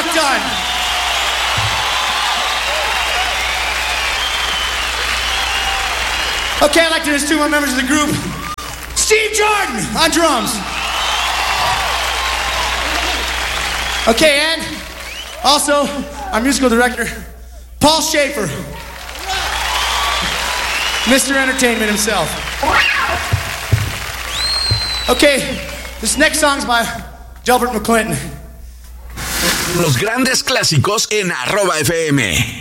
Duck Dunn. Okay, I'd like to introduce two more members of the group. Steve Jordan on drums. Okay, and also our musical director, Paul Schaefer. Mr. Entertainment himself. Okay, this next song's by Delbert McClinton. Los grandes clásicos en @FM.